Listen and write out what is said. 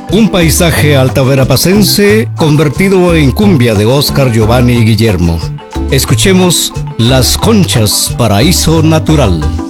Un paisaje altaverapacense convertido en cumbia de Oscar Giovanni Guillermo. Escuchemos Las Conchas, Paraíso Natural.